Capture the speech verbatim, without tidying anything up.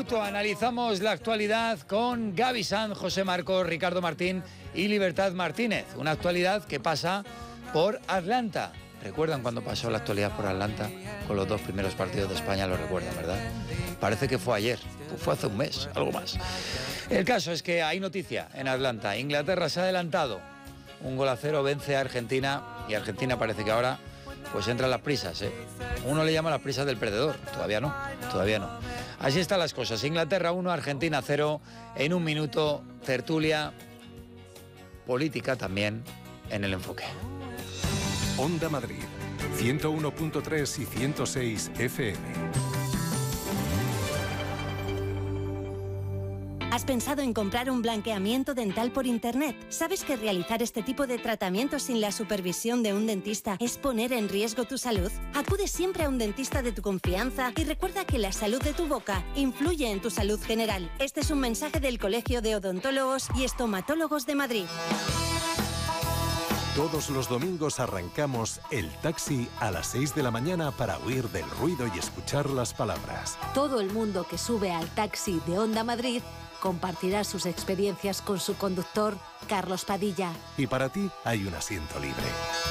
minuto analizamos la actualidad con Gaby Sanz, José Marcos, Ricardo Martín y Libertad Martínez. Una actualidad que pasa por Atlanta. ¿Recuerdan cuando pasó la actualidad por Atlanta? Con los dos primeros partidos de España, lo recuerdan, ¿verdad? Parece que fue ayer, fue hace un mes, algo más. El caso es que hay noticia en Atlanta. Inglaterra se ha adelantado. Un gol a cero vence a Argentina y Argentina parece que ahora pues entran las prisas, ¿eh? Uno le llama las prisas del perdedor. Todavía no, todavía no. Así están las cosas. Inglaterra uno, Argentina cero. En un minuto, tertulia política también en el enfoque. Onda Madrid, ciento uno punto tres y ciento seis F M. ¿Has pensado en comprar un blanqueamiento dental por internet? ¿Sabes que realizar este tipo de tratamientos sin la supervisión de un dentista es poner en riesgo tu salud? Acude siempre a un dentista de tu confianza y recuerda que la salud de tu boca influye en tu salud general. Este es un mensaje del Colegio de Odontólogos y Estomatólogos de Madrid. Todos los domingos arrancamos El Taxi a las seis de la mañana para huir del ruido y escuchar las palabras. Todo el mundo que sube al Taxi de Onda Madrid compartirá sus experiencias con su conductor, Carlos Padilla. Y para ti hay un asiento libre.